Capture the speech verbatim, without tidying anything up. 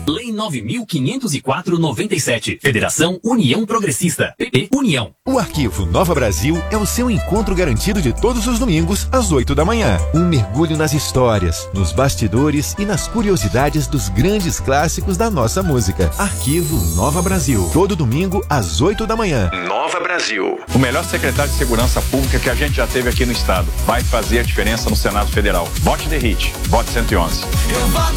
Lei nove mil quinhentos e quatro noventa e sete. Federação União Progressista. P P União. O Arquivo Nova Brasil é o seu encontro garantido de todos os domingos às oito da manhã. Um mergulho nas histórias, nos bastidores e nas curiosidades dos grandes clássicos da nossa música. Arquivo Nova Brasil. Todo domingo às oito da manhã. Nova Brasil. O melhor secretário de Segurança Pública que a gente já teve aqui no estado. Vai fazer a diferença no Senado Federal. Vote D E R I T. Vote cento e onze.